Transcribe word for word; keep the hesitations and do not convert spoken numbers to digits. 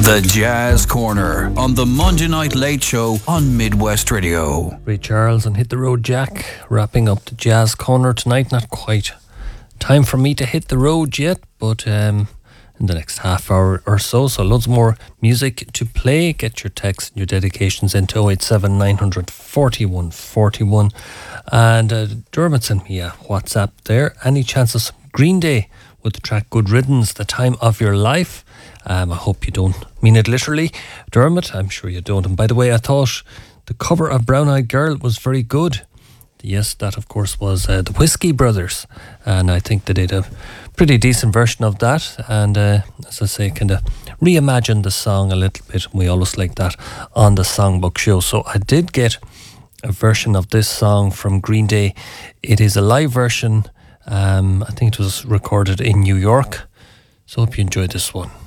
The Jazz Corner on the Monday Night Late Show on Midwest Radio. Ray Charles and Hit the Road Jack wrapping up the Jazz Corner tonight. Not quite time for me to hit the road yet, but um, in the next half hour or so. So loads more music to play. Get your texts and your dedications into oh eight seven nine hundred forty-one forty-one. And uh, Dermot sent me a WhatsApp there. Any chance of some Green Day with the track Good Riddance, The Time of Your Life? Um, I hope you don't mean it literally, Dermot. I'm sure you don't. And by the way, I thought the cover of Brown Eyed Girl was very good. Yes, that of course was uh, the Whiskey Brothers, and I think they did a pretty decent version of that. And uh, as I say, kind of reimagined the song a little bit. We always like that on the Songbook Show. So I did get a version of this song from Green Day. It is a live version. Um, I think it was recorded in New York. So hope you enjoyed this one.